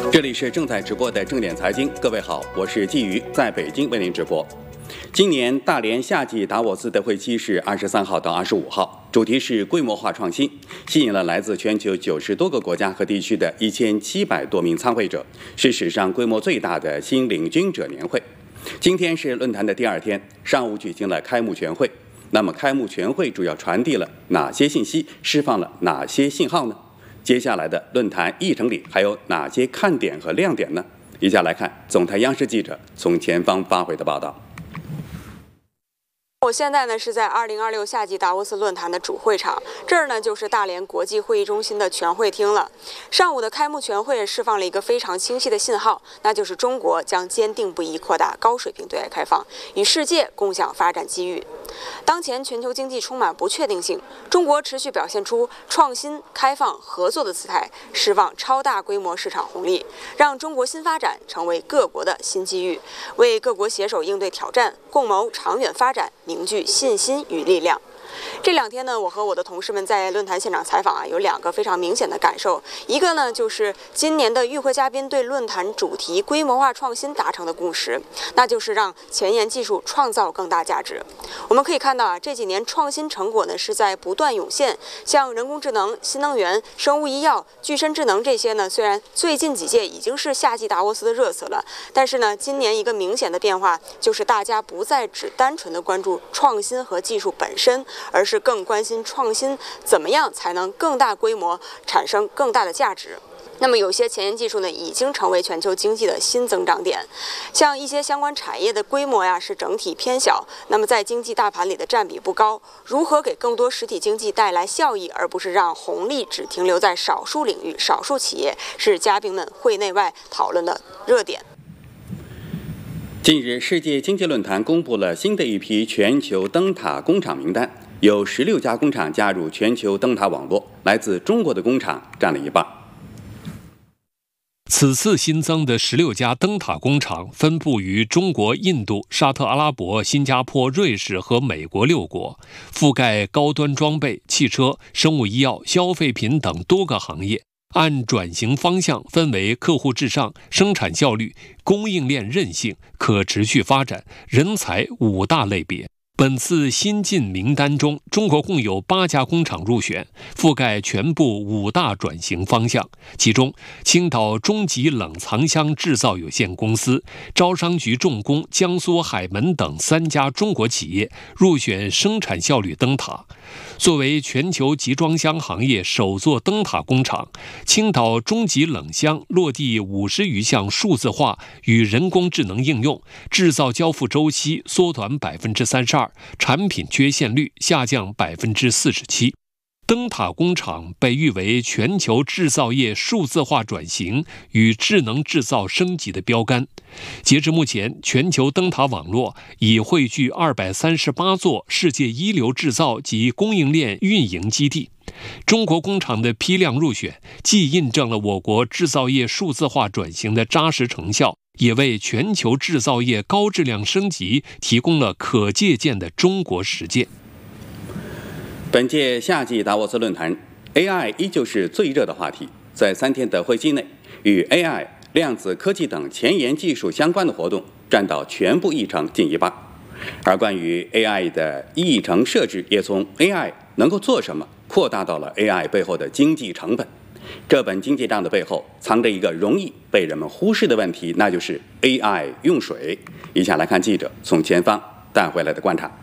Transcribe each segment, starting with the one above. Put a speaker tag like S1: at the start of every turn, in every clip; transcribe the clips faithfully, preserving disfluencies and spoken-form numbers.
S1: 这里是正在直播的正点财经，各位好，我是季瑜，在北京为您直播。今年大连夏季达沃斯的会期是二十三号到二十五号，主题是规模化创新，吸引了来自全球九十多个国家和地区的一千七百多名参会者，是史上规模最大的新领军者年会。今天是论坛的第二天，上午举行了开幕全会。那么开幕全会主要传递了哪些信息，释放了哪些信号呢？接下来的论坛议程里还有哪些看点和亮点呢？以下来看总台央视记者从前方发回的报道。
S2: 我现在呢是在二零二六夏季达沃斯论坛的主会场，这儿呢就是大连国际会议中心的全会厅了。上午的开幕全会释放了一个非常清晰的信号，那就是中国将坚定不移扩大高水平对外开放，与世界共享发展机遇。当前全球经济充满不确定性，中国持续表现出创新、开放、合作的姿态，释放超大规模市场红利，让中国新发展成为各国的新机遇，为各国携手应对挑战、共谋长远发展凝聚信心与力量。这两天呢，我和我的同事们在论坛现场采访啊，有两个非常明显的感受。一个呢，就是今年的与会嘉宾对论坛主题规模化创新达成的共识，那就是让前沿技术创造更大价值。我们可以看到啊，这几年创新成果呢是在不断涌现，像人工智能、新能源、生物医药、具身智能这些呢，虽然最近几届已经是夏季达沃斯的热词了，但是呢，今年一个明显的变化就是大家不再只单纯的关注创新和技术本身，而是更关心创新怎么样才能更大规模产生更大的价值。那么有些前沿技术呢，已经成为全球经济的新增长点，像一些相关产业的规模呀是整体偏小，那么在经济大盘里的占比不高。如何给更多实体经济带来效益，而不是让红利只停留在少数领域、少数企业，是嘉宾们会内外讨论的热点。
S1: 近日，世界经济论坛公布了新的一批全球灯塔工厂名单，有十六家工厂加入全球灯塔网络，来自中国的工厂占了一半。
S3: 此次新增的十六家灯塔工厂分布于中国、印度、沙特阿拉伯、新加坡、瑞士和美国六国，覆盖高端装备、汽车、生物医药、消费品等多个行业。按转型方向分为客户至上、生产效率、供应链韧性、可持续发展、人才五大类别。本次新进名单中，中国共有八家工厂入选，覆盖全部五大转型方向。其中，青岛中极冷藏箱制造有限公司、招商局重工、江苏海门等三家中国企业入选生产效率灯塔。作为全球集装箱行业首座灯塔工厂，青岛中极冷箱落地五十余项数字化与人工智能应用，制造交付周期缩短百分之三十二，产品缺陷率下降百分之四十七。灯塔工厂被誉为全球制造业数字化转型与智能制造升级的标杆。截至目前，全球灯塔网络已汇聚二百三十八座世界一流制造及供应链运营基地。中国工厂的批量入选，既印证了我国制造业数字化转型的扎实成效，也为全球制造业高质量升级提供了可借鉴的中国实践。
S1: 本届夏季达沃斯论坛 ，A I 依旧是最热的话题。在三天的会期内，与 A I、量子科技等前沿技术相关的活动占到全部议程近一半。而关于 A I 的议程设置，也从 A I 能够做什么，扩大到了 A I 背后的经济成本。这本经济账的背后，藏着一个容易被人们忽视的问题，那就是 A I 用水。以下来看记者从前方带回来的观察。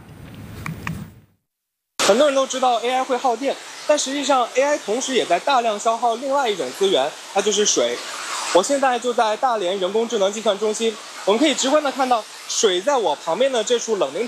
S4: 很多人都知道 A I 会耗电，但实际上 A I 同时也在大量消耗另外一种资源，它就是水。我现在就在大连人工智能计算中心，我们可以直观的看到水在我旁边的这处冷凝